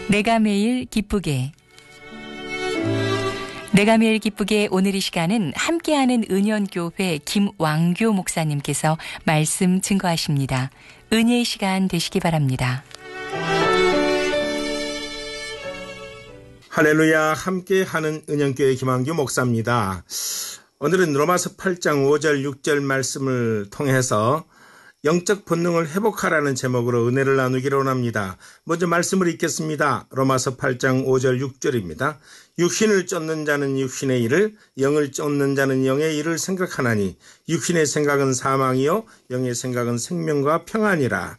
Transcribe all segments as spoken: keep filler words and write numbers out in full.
내가 매일 기쁘게. 내가 매일 기쁘게 오늘 이 시간은 함께하는 은연교회 김왕교 목사님께서 말씀 증거하십니다. 은혜의 시간 되시기 바랍니다. 할렐루야, 함께하는 은연교회 김왕교 목사입니다. 오늘은 로마서 팔 장 오 절 육 절 말씀을 통해서 영적 본능을 회복하라는 제목으로 은혜를 나누기를 원합니다. 먼저 말씀을 읽겠습니다. 로마서 팔 장 오 절 육 절입니다. 육신을 쫓는 자는 육신의 일을, 영을 쫓는 자는 영의 일을 생각하나니 육신의 생각은 사망이요 영의 생각은 생명과 평안이라.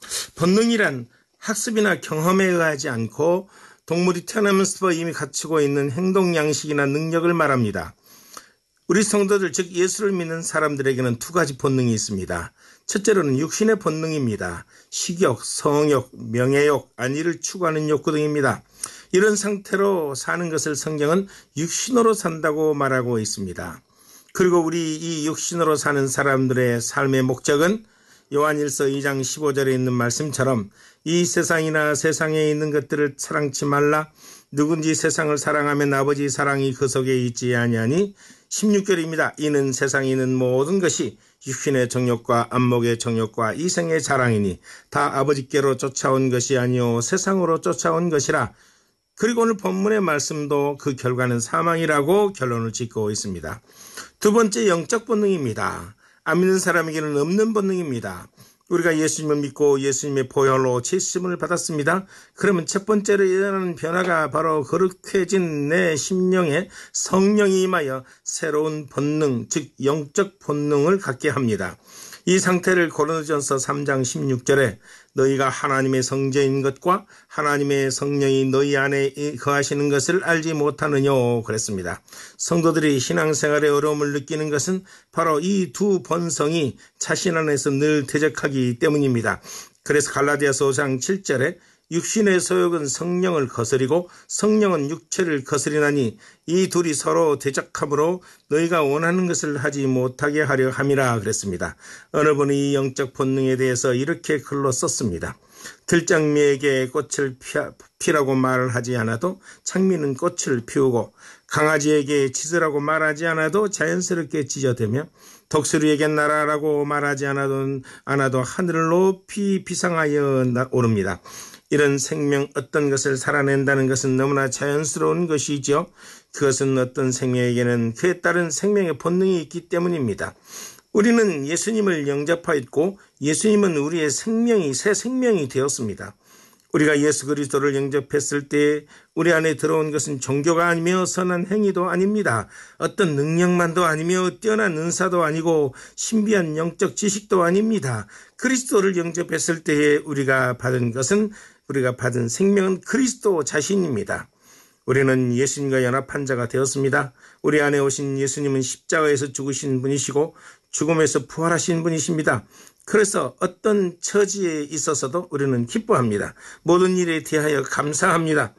본능이란 학습이나 경험에 의하지 않고 동물이 태어나면서부터 이미 갖추고 있는 행동 양식이나 능력을 말합니다. 우리 성도들, 즉 예수를 믿는 사람들에게는 두 가지 본능이 있습니다. 첫째로는 육신의 본능입니다. 식욕, 성욕, 명예욕, 안위를 추구하는 욕구 등입니다. 이런 상태로 사는 것을 성경은 육신으로 산다고 말하고 있습니다. 그리고 우리 이 육신으로 사는 사람들의 삶의 목적은 요한일서 이 장 십오 절에 있는 말씀처럼 이 세상이나 세상에 있는 것들을 사랑치 말라. 누군지 세상을 사랑하면 아버지 사랑이 그 속에 있지 아니하니. 십육 절입니다. 이는 세상에 있는 모든 것이 육신의 정욕과 안목의 정욕과 이생의 자랑이니 다 아버지께로 쫓아온 것이 아니요 세상으로 쫓아온 것이라. 그리고 오늘 본문의 말씀도 그 결과는 사망이라고 결론을 짓고 있습니다. 두 번째, 영적 본능입니다. 안 믿는 사람에게는 없는 본능입니다. 우리가 예수님을 믿고 예수님의 보혈로 칠심을 받았습니다. 그러면 첫 번째로 일어나는 변화가 바로 거룩해진 내 심령에 성령이 임하여 새로운 본능, 즉 영적 본능을 갖게 합니다. 이 상태를 고린도전서 삼 장 십육 절에 너희가 하나님의 성전인 것과 하나님의 성령이 너희 안에 거하시는 것을 알지 못하느냐 그랬습니다. 성도들이 신앙생활에 어려움을 느끼는 것은 바로 이 두 본성이 자신 안에서 늘 대적하기 때문입니다. 그래서 갈라디아서 오 장 칠 절에 육신의 소욕은 성령을 거스리고 성령은 육체를 거스리나니 이 둘이 서로 대적함으로 너희가 원하는 것을 하지 못하게 하려 함이라 그랬습니다. 어느 분이 이 영적 본능에 대해서 이렇게 글로 썼습니다. 들장미에게 꽃을 피라고 말을 하지 않아도 장미는 꽃을 피우고 강아지에게 짖으라고 말하지 않아도 자연스럽게 짖어대며 독수리에게 날아라고 말하지 않아도, 않아도 하늘을 높이 비상하여 오릅니다. 이런 생명, 어떤 것을 살아낸다는 것은 너무나 자연스러운 것이죠. 그것은 어떤 생명에게는 그에 따른 생명의 본능이 있기 때문입니다. 우리는 예수님을 영접하였고 예수님은 우리의 생명이 새 생명이 되었습니다. 우리가 예수 그리스도를 영접했을 때 우리 안에 들어온 것은 종교가 아니며 선한 행위도 아닙니다. 어떤 능력만도 아니며 뛰어난 은사도 아니고 신비한 영적 지식도 아닙니다. 그리스도를 영접했을 때에 우리가 받은 것은 우리가 받은 생명은 그리스도 자신입니다. 우리는 예수님과 연합한 자가 되었습니다. 우리 안에 오신 예수님은 십자가에서 죽으신 분이시고 죽음에서 부활하신 분이십니다. 그래서 어떤 처지에 있어서도 우리는 기뻐합니다. 모든 일에 대하여 감사합니다.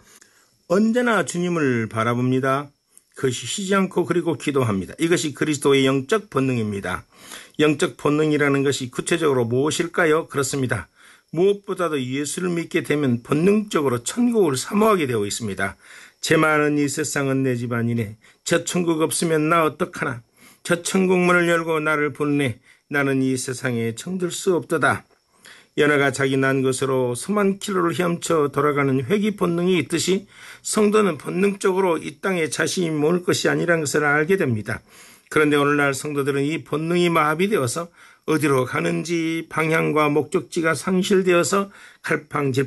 언제나 주님을 바라봅니다. 그것이 쉬지 않고 그리고 기도합니다. 이것이 그리스도의 영적 본능입니다. 영적 본능이라는 것이 구체적으로 무엇일까요? 그렇습니다. 무엇보다도 예수를 믿게 되면 본능적으로 천국을 사모하게 되어 있습니다. 제 많은 이 세상은 내 집안이네. 저 천국 없으면 나 어떡하나. 저 천국문을 열고 나를 보내. 나는 이 세상에 정들 수 없도다. 연하가 자기 난 것으로 수만 킬로를 헤엄쳐 돌아가는 회귀 본능이 있듯이 성도는 본능적으로 이 땅에 자신이 모을 것이 아니라는 것을 알게 됩니다. 그런데 오늘날 성도들은 이 본능이 마비되어서 어디로 가는지 방향과 목적지가 상실되어서 갈팡질팡